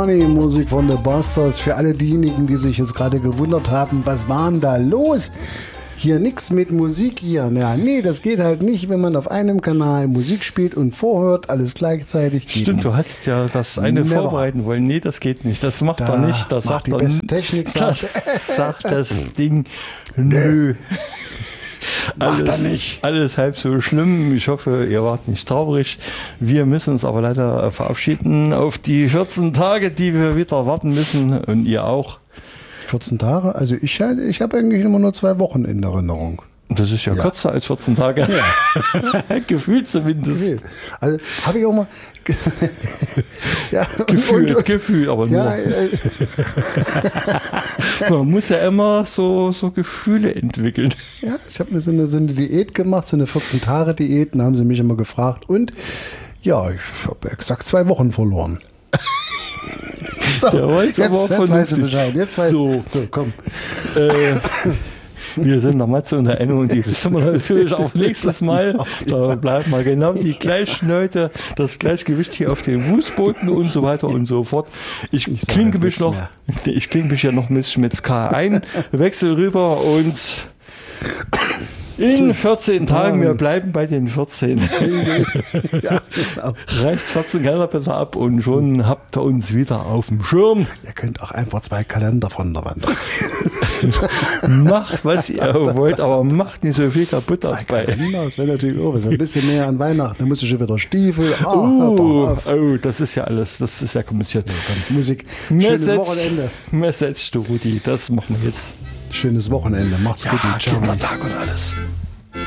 Money, Musik von The Bastards. Für alle diejenigen, die sich jetzt gerade gewundert haben, was war denn da los? Hier nichts mit Musik hier. Ja, nee, das geht halt nicht, wenn man auf einem Kanal Musik spielt und vorhört, alles gleichzeitig. Stimmt, nicht. Du hast ja das eine vorbereiten wollen. Nee, das geht nicht. Das macht er nicht. Das sagt die beste Technik. Das sagt das Ding. Nö. Alles halb so schlimm. Ich hoffe, ihr wart nicht traurig. Wir müssen uns aber leider verabschieden auf die 14 Tage, die wir wieder warten müssen. Und ihr auch. 14 Tage? Also ich habe eigentlich immer nur 2 Wochen in Erinnerung. Das ist ja kürzer als 14 Tage. Ja. Gefühlt zumindest. Also habe ich auch mal... Gefühlt, aber nur. Ja, man muss ja immer so Gefühle entwickeln. Ja, ich habe mir so eine Diät gemacht, so eine 14-Tage-Diät. Dann haben sie mich immer gefragt. Und ja, ich habe exakt 2 Wochen verloren. So, jetzt weißt du Bescheid. Jetzt weißt du. So, komm. Wir sind nochmal zu einer Erinnerung, die wissen wir natürlich auch nächstes Mal. Da bleibt mal genau die gleichen Leute, das Gleichgewicht hier auf dem Fußboden und so weiter und so fort. Ich klinge mich ja noch ein bisschen mit Ska ein, wechsel rüber und in 14 Tagen, wir bleiben bei den 14. Ja, genau. Reißt 14 Kalender besser ab und schon habt ihr uns wieder auf dem Schirm. Ihr könnt auch einfach 2 Kalender von der Wand. Macht, was ihr wollt, aber macht nicht so viel kaputt 2 dabei. Kalender, das wäre natürlich auch ein bisschen näher an Weihnachten. Dann muss ich schon wieder Stiefel. Das ist ja alles, das ist ja kompliziert. Musik. Schönes Wochenende. Message, du Rudi, das machen wir jetzt. Schönes Wochenende. Macht's gut. Ciao. Tag und alles.